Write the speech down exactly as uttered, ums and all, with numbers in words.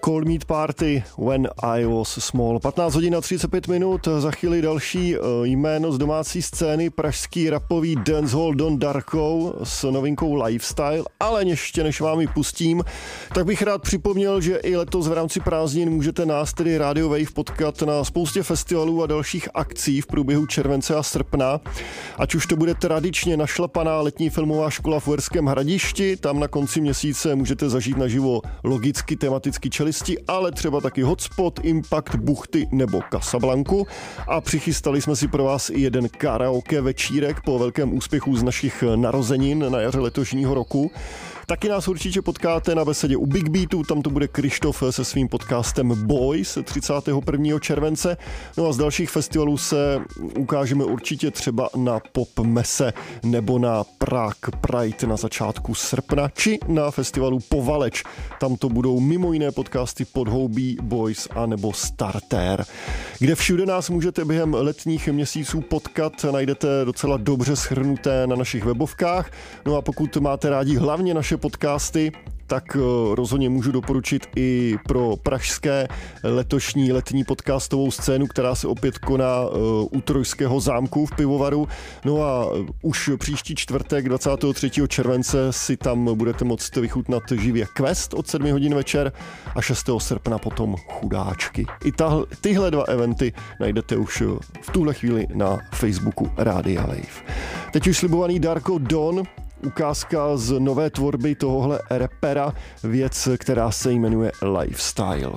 Cold Meat Party When I Was Small. patnáct hodin a třicet pět minut, za chvíli další jméno z domácí scény, pražský rapový dancehall Don Darko s novinkou Lifestyle, ale ještě než vám ji pustím, tak bych rád připomněl, že i letos v rámci prázdnin můžete nás, tedy Radio Wave, potkat na spoustě festivalů a dalších akcí v průběhu července a srpna. Ať už to bude tradičně našlapaná letní filmová škola v Uherském Hradišti, tam na konci měsíce můžete zažít naživo logicky tematický čelisti, ale třeba taky Hotspot, Impact, Buchty nebo Casablanku. A přichystali jsme si pro vás i jeden karaoke večírek po velkém úspěchu z našich narozenin na jaře letošního roku. Taky nás určitě potkáte na besedě u Big Beatu, tam to bude Krištof se svým podcastem Boys třicátého prvního července. No a z dalších festivalů se ukážeme určitě třeba na Pop Mese nebo na Prague Pride na začátku srpna, či na festivalu Povaleč. Tam to budou mimo jiné podcasty Podhoubí, Boys a nebo Starter. Kde všude nás můžete během letních měsíců potkat, najdete docela dobře shrnuté na našich webovkách. No a pokud máte rádi hlavně naše podcasty, tak rozhodně můžu doporučit i pro pražské letošní letní podcastovou scénu, která se opět koná u Trojského zámku v Pivovaru. No a už příští čtvrtek dvacátého třetího července si tam budete moct vychutnat živě Quest od sedmi hodin večer a šestého srpna potom Chudáčky. I tahle, tyhle dva eventy najdete už v tuhle chvíli na Facebooku Rádia Wave. Teď už slibovaný Darko Don, ukázka z nové tvorby tohohle rapera, věc, která se jmenuje Lifestyle.